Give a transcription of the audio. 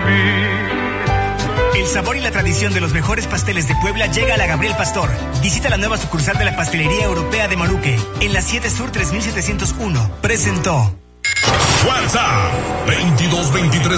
El sabor y la tradición de los mejores pasteles de Puebla llega a la Gabriel Pastor. Visita la nueva sucursal de la Pastelería Europea de Maluque, en la 7 Sur 3701. Presentó WhatsApp 22 23